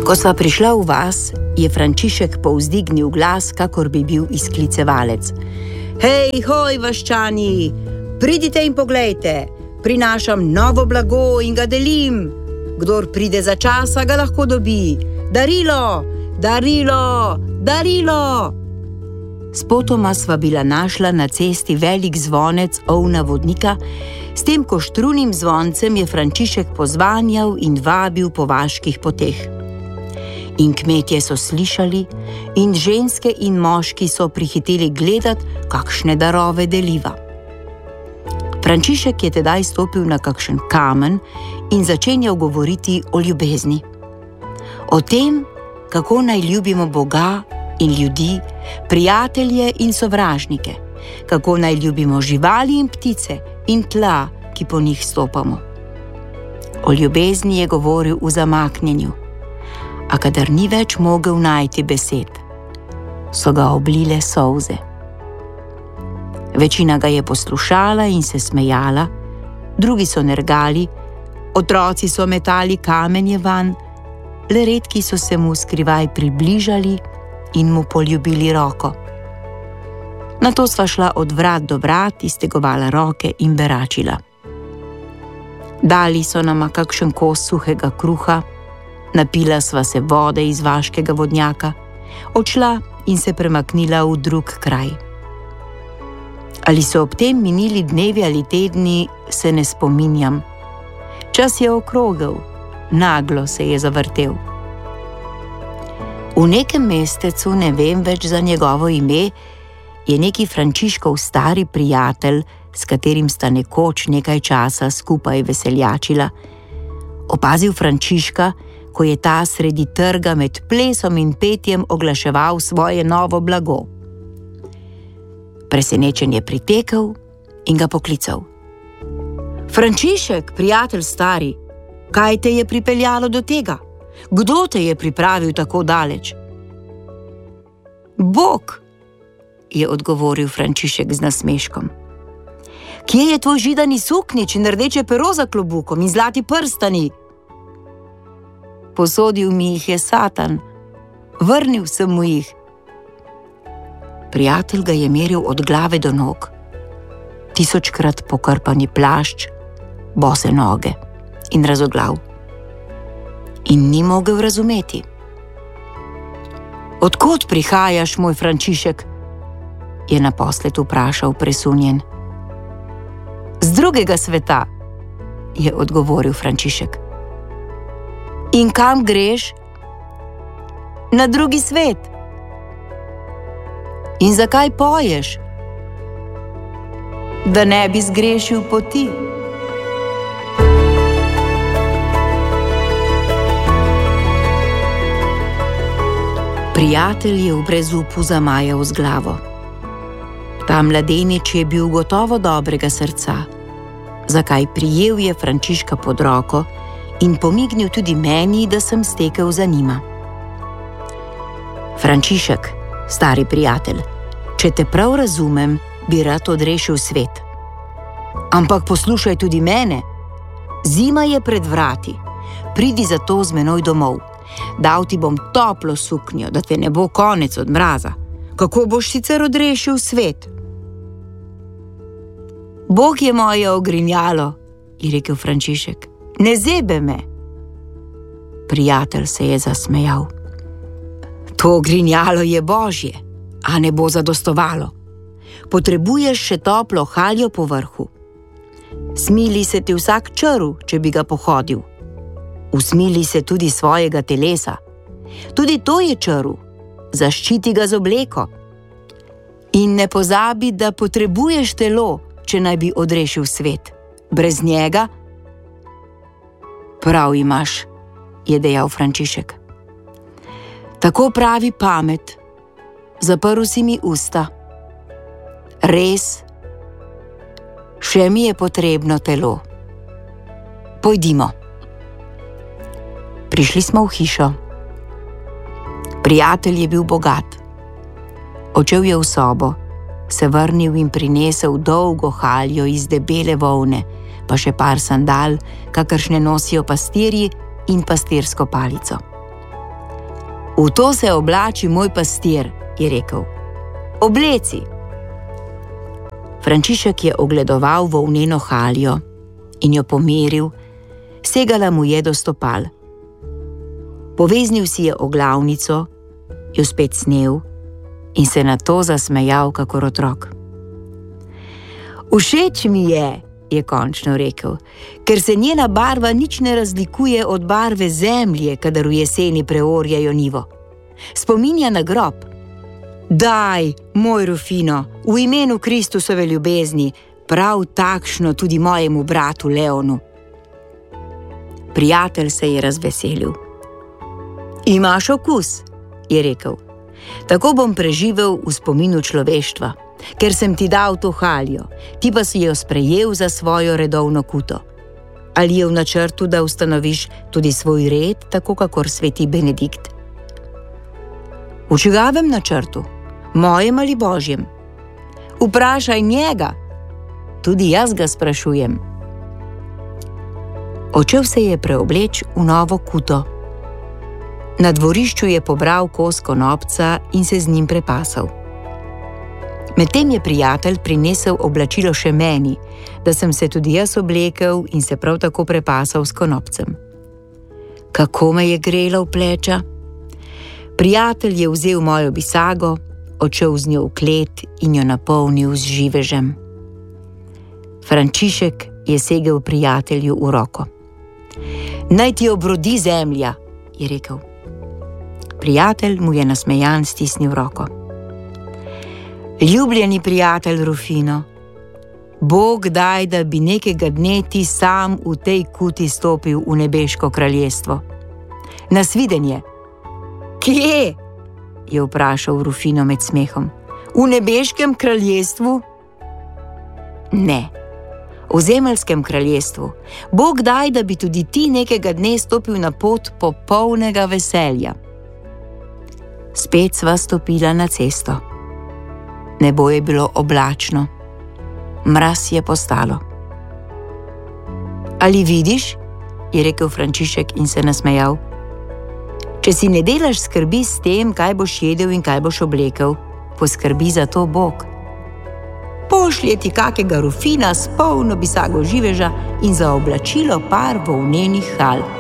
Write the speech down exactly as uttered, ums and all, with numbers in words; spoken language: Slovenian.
Ko sva prišla v vas, je Frančišek povzdignil glas, kakor bi bil izklicevalec. Hej, hoj, vaščani, pridite in poglejte, prinašam novo blago in ga delim. Kdor pride za časa, ga lahko dobi. Darilo, darilo, darilo. Spotoma sva bila našla na cesti velik zvonec ovna vodnika, s tem koštrunim zvoncem je Frančišek pozvanjal in vabil po vaških poteh. In kmetje so slišali, in ženske in moški so prihiteli gledat, kakšne darove deliva. Frančišek je tedaj stopil na kakšen kamen in začenjal govoriti o ljubezni. O tem, kako naj ljubimo Boga in ljudi, prijatelje in sovražnike, kako naj ljubimo živali in ptice in tla, ki po njih stopamo. O ljubezni je govoril v zamaknjenju, a kadar ni več mogel najti besed, so ga oblile solze. Večina ga je poslušala in se smejala, drugi so nergali, otroci so metali kamenje vanj, le redki so se mu skrivaj približali in mu poljubili roko. Nato sva šla od vrat do vrat, iztegovala roke in beračila. Dali so nama kakšen kos suhega kruha, napila sva se vode iz vaškega vodnjaka, odšla in se premaknila v drug kraj. Ali so ob tem minili dnevi ali tedni, se ne spominjam. Čas je okrogel, naglo se je zavrtel. V nekem mestecu, ne vem več za njegovo ime, je neki Frančiškov stari prijatelj, s katerim sta nekoč nekaj časa skupaj veseljačila, opazil Frančiška, ko je ta sredi trga med plesom in petjem oglaševal svoje novo blago. Presenečen je pritekel in ga poklical. Frančišek, prijatelj stari, kaj te je pripeljalo do tega? Kdo te je pripravil tako daleč? Bog, je odgovoril Frančišek z nasmeškom. Kje je tvoj židani suknič in rdeče pero za klobukom in zlati prstani? Posodil mi jih je Satan, vrnil sem mu jih. Prijatelj ga je meril od glave do nog, tisočkrat pokrpani plašč, bose noge in razoglav. In ni mogel razumeti. Od kod prihajaš, moj Frančišek? Je naposled vprašal presunjen. Z drugega sveta, je odgovoril Frančišek. In kam greš? Na drugi svet. In zakaj poješ? Da ne bi zgrešil poti. Prijatelj je v brezupu zamajal z glavo. Ta mladenič je bil gotovo dobrega srca, zakaj prijel je Frančiška pod roko in pomignil tudi meni, da sem stekel za njima. Frančišek, stari prijatelj, če te prav razumem, bi rad odrešil svet. Ampak poslušaj tudi mene. Zima je pred vrati. Pridi zato z menoj domov. Dal ti bom toplo suknjo, da te ne bo konec od mraza. Kako boš sicer odrešil svet? Bog je moje ogrinjalo, je rekel Frančišek. Ne zebe me. Prijatelj se je zasmejal. To ogrinjalo je Božje, a ne bo zadostovalo. Potrebuješ še toplo haljo po vrhu. Smili se ti vsak črv, če bi ga pohodil. Usmili se tudi svojega telesa. Tudi to je črv, zaščiti ga z obleko. In ne pozabi, da potrebuješ telo, če naj bi odrešil svet. Brez njega? Prav imaš, je dejal Frančišek. Tako pravi pamet, zaprl si mi usta. Res, še mi je potrebno telo. Pojdimo. Prišli smo v hišo. Prijatelj je bil bogat. Odšel je v sobo, se vrnil in prinesel dolgo haljo iz debele volne, pa še par sandal, kakršne nosijo pastirji in pastirsko palico. V to se oblači moj pastir, je rekel. Obleci. Frančišek je ogledoval volneno haljo in jo pomeril, segala mu je do stopal. Poveznil si je oglavnico, jo spet snel in se nato zasmejal kakor otrok. Všeč mi je, je končno rekel, ker se njena barva nič ne razlikuje od barve zemlje, kadar v jeseni preorjajo njivo. Spominja na grob. Daj, moj Rufino, v imenu Kristusove ljubezni, prav takšno tudi mojemu bratu Leonu. Prijatelj se je razveselil. Imaš okus, je rekel. Tako bom preživel v spominu človeštva, ker sem ti dal to haljo, ti pa si jo sprejel za svojo redovno kuto. Ali je v načrtu, da ustanoviš tudi svoj red, tako kakor sveti Benedikt? V čigavem načrtu? Mojem ali Božjem? Vprašaj njega. Tudi jaz ga sprašujem. Odšel se je preobleč v novo kuto. Na dvorišču je pobral kos konopca in se z njim prepasal. Medtem je prijatelj prinesel oblačilo še meni, da sem se tudi jaz oblekel in se prav tako prepasal s konopcem. Kako me je grela v pleča? Prijatelj je vzel mojo bisago, odšel z njo v klet in jo napolnil z živežem. Frančišek je segel prijatelju v roko. Naj ti obrodi zemlja, je rekel. Prijatelj mu je nasmejan stisnil roko. Ljubljeni prijatelj Rufino, Bog daj, da bi nekega dne ti sam v tej kuti stopil v nebeško kraljestvo. Nasvidenje. Kje? Je vprašal Rufino med smehom. V nebeškem kraljestvu? Ne, v zemeljskem kraljestvu. Bog daj, da bi tudi ti nekega dne stopil na pot popolnega veselja. Spet sva stopila na cesto. Nebo je bilo oblačno. Mraz je postalo. Ali vidiš, je rekel Frančišek in se nasmejal. Če si ne delaš skrbi s tem, kaj boš jedel in kaj boš oblekel, poskrbi za to Bog. Pošlje ti kakega Rufina s polno bisago živeža in za oblačilo par volnenih hal.